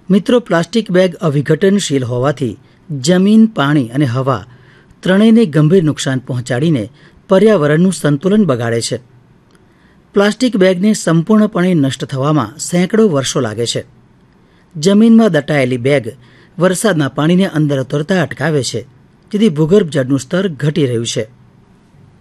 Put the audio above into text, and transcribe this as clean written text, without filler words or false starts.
મિત્રો, plastic bag અવિઘટનશીલ હોવાથી જમીન, પાણી અને હવા ત્રણેયને ગંભીર નુકસાન પહોંચાડીને પર્યાવરણનું સંતુલન બગાડે છે. પ્લાસ્ટિક બેગને સંપૂર્ણપણે નષ્ટ થવામાં સેંકડો વર્ષો લાગે છે. જમીનમાં દટાયેલી બેગ વરસાદના પાણીને અંદર ઉતરતા અટકાવે છે, જેથી ભૂગર્ભ જળનું સ્તર ઘટી રહ્યું છે.